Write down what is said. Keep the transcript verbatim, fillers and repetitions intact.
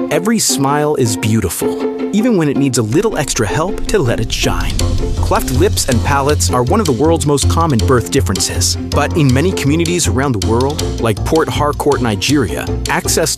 Every smile is beautiful, even when it needs a little extra help to let it shine. Cleft lips and palates are one of the world's most common birth differences. But in many communities around the world, like Port Harcourt, Nigeria, access